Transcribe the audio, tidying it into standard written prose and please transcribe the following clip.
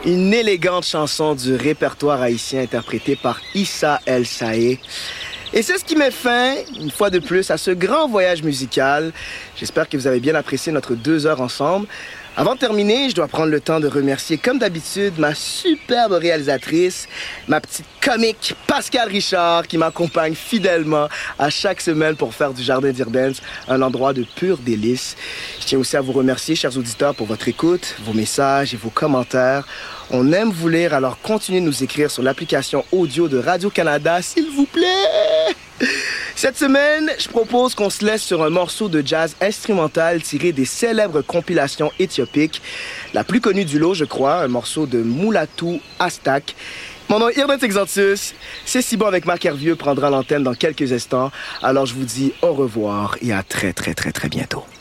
Une élégante chanson du répertoire haïtien interprétée par Issa El Saé. Et c'est ce qui met fin, une fois de plus, à ce grand voyage musical. J'espère que vous avez bien apprécié notre 2 heures ensemble. Avant de terminer, je dois prendre le temps de remercier, comme d'habitude, ma superbe réalisatrice, ma petite comique Pascal Richard, qui m'accompagne fidèlement à chaque semaine pour faire du Jardin d'Irbenz un endroit de pur délice. Je tiens aussi à vous remercier, chers auditeurs, pour votre écoute, vos messages et vos commentaires. On aime vous lire, alors continuez de nous écrire sur l'application audio de Radio-Canada, s'il vous plaît. Cette semaine, je propose qu'on se laisse sur un morceau de jazz instrumental tiré des célèbres compilations éthiopiques. La plus connue du lot, je crois, un morceau de Moulatou Astak. Mon nom est Irbenz Exantius. C'est si bon avec Marc Hervieux prendra l'antenne dans quelques instants. Alors je vous dis au revoir et à très bientôt.